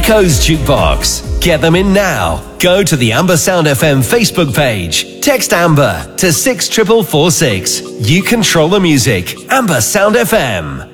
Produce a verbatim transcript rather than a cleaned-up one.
Echoes Jukebox. Get them in now. Go to the Amber Sound F M Facebook page. Text Amber to six four four four six. You control the music. Amber Sound F M.